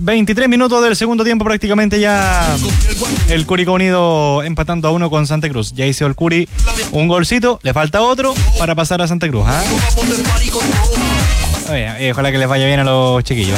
23 minutos del segundo tiempo prácticamente ya. El Curicó Unido empatando a 1 con Santa Cruz. Ya hizo el Curi un golcito, le falta otro para pasar a Santa Cruz. Oye, ojalá que les vaya bien a los chiquillos.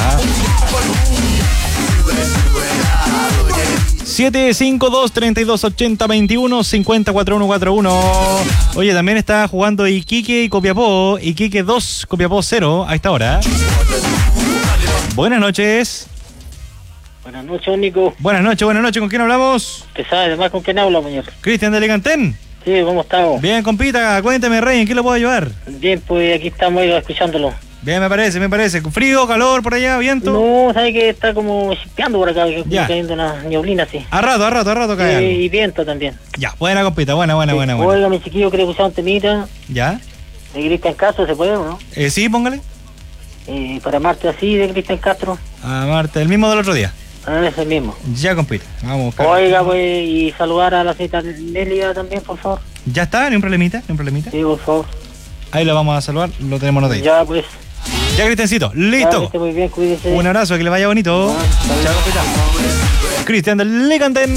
752-3280-21-50-4141. Oye, también está jugando Iquique y Copiapó. Iquique 2, Copiapó 0 a esta hora. Buenas noches. Buenas noches, Nico. Buenas noches. ¿Con quién hablamos? ¿Qué sabes además con quién habla, señor? Cristian de Licantén. Sí, ¿cómo estamos? Bien, compita, cuénteme, Rey, ¿en qué lo puedo ayudar? Bien, pues aquí estamos escuchándolo. Bien, me parece. ¿Frío, calor por allá, viento? No, sabe que está como chispeando por acá, Ya. cayendo una nieblina así. A rato cae algo. Y viento también. Ya, buena, compita, buena. Oiga, mi chiquillo, creo que usaba un temita. ¿Ya? De Cristian Castro, ¿se puede o no? Sí, póngale. Para martes así, de Cristian Castro. A Marta, el mismo del otro día. Es el mismo. Ya, compita, vamos a buscar. Oiga, pues, y saludar a la señorita Nelia también, por favor. Ya está, ni un problemita. Sí, por favor. Ahí lo vamos a saludar, lo tenemos notado. Ya, pues. Ya, Cristiancito, listo. Ya, esté muy bien, cuídese. Un abrazo, que le vaya bonito. Chao, compita. Cristian del Licantén.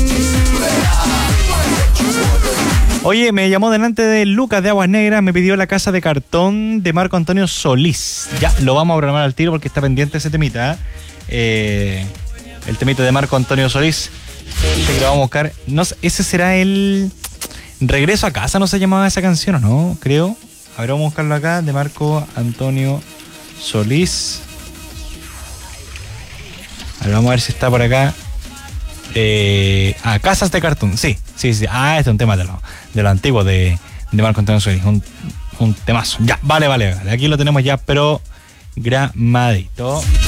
Oye, me llamó delante de Lucas de Aguas Negras, me pidió la casa de cartón de Marco Antonio Solís. Ya, lo vamos a programar al tiro porque está pendiente ese temita. El temita de Marco Antonio Solís. Que lo vamos a buscar. No sé, ese será el Regreso a Casa, ¿no se llamaba esa canción o no? Creo. A ver, vamos a buscarlo acá, de Marco Antonio Solís. A ver, vamos a ver si está por acá. Casas de cartón, sí. Este es un tema de lo antiguo de Marco Antonio Solís. Un temazo. Ya, vale. Aquí lo tenemos ya, pero gramadito.